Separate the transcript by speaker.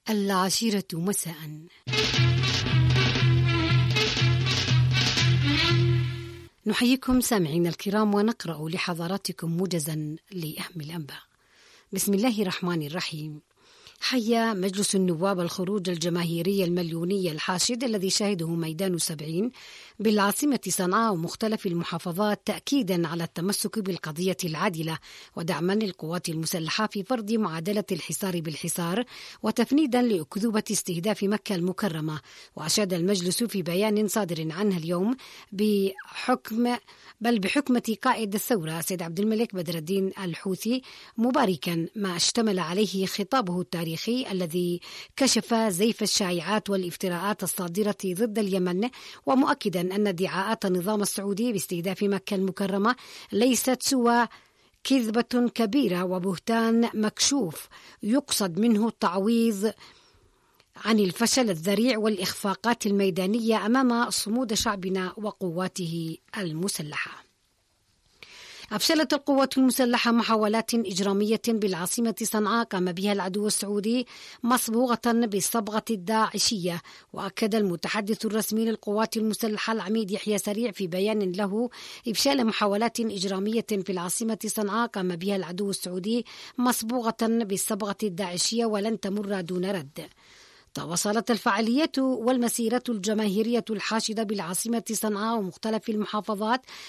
Speaker 1: العاشرة مساء. نحييكم سامعين الكرام ونقرأ لحضراتكم موجزا لأهم الأنباء. بسم الله الرحمن الرحيم. حيا مجلس النواب الخروج الجماهيري المليوني الحاشد الذي شهده ميدان 70 بالعاصمة صنعاء ومختلف المحافظات تأكيدا على التمسك بالقضية العادلة ودعما للقوات المسلحة في فرض معادلة الحصار بالحصار وتفنيدا لأكذوبة استهداف مكة المكرمة. وأشاد المجلس في بيان صادر عنه اليوم بحكمة قائد الثورة سيد عبد الملك بدر الدين الحوثي، مباركا ما اشتمل عليه خطابه التاريخي الذي كشف زيف الشائعات والافتراءات الصادرة ضد اليمن، ومؤكدا أن ادعاءات النظام السعودي باستهداف مكة المكرمة ليست سوى كذبة كبيرة وبهتان مكشوف يقصد منه التعويض عن الفشل الذريع والإخفاقات الميدانية أمام صمود شعبنا وقواته المسلحة. أفشلت القوات المسلحة محاولات إجرامية بالعاصمة صنعاء قام بها العدو السعودي مصبوغة بالصبغة الداعشية. وأكد المتحدث الرسمي للقوات المسلحة العميد يحيى سريع في بيان له إفشال محاولات إجرامية في العاصمة صنعاء قام بها العدو السعودي مصبوغة بالصبغة الداعشية ولن تمر دون رد. تواصلت الفعاليات والمسيرة الجماهيرية الحاشدة بالعاصمة صنعاء ومختلف المحافظات